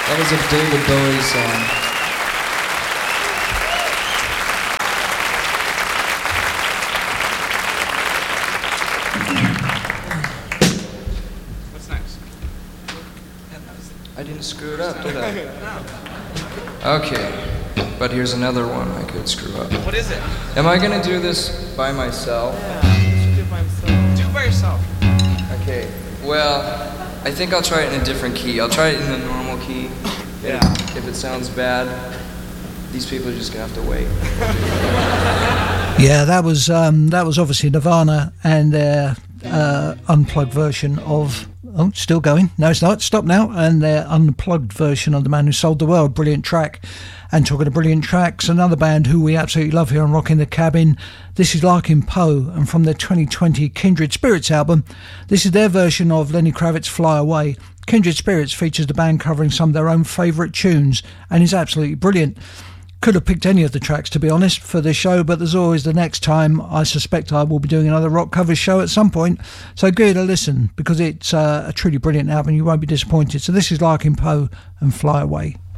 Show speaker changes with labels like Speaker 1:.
Speaker 1: That was a David Bowie song.
Speaker 2: What's next?
Speaker 1: I didn't screw it up, did I? Okay, but here's another one I could screw up.
Speaker 2: What is it?
Speaker 1: Am I gonna do this by myself?
Speaker 2: Yeah, you should do it by himself. Do it by yourself.
Speaker 1: Okay, well, I think I'll try it in a different key. I'll try it in the normal key.
Speaker 2: Yeah.
Speaker 1: If it sounds bad, these people are just gonna have to wait.
Speaker 3: Yeah, that was obviously Nirvana and their unplugged version of. Oh, still going. No, it's not. Stop now. And their unplugged version of The Man Who Sold the World. Brilliant track. And talking of brilliant tracks, another band who we absolutely love here on Rockin' the Cabin. This is Larkin Poe, and from their 2020 Kindred Spirits album, this is their version of Lenny Kravitz's Fly Away. Kindred Spirits features the band covering some of their own favourite tunes and is absolutely brilliant. Could have picked any of the tracks, to be honest, for this show, but there's always the next time. I suspect I will be doing another rock cover show at some point, so give it a listen, because it's a truly brilliant album. You won't be disappointed. So this is Larkin Poe and Fly Away.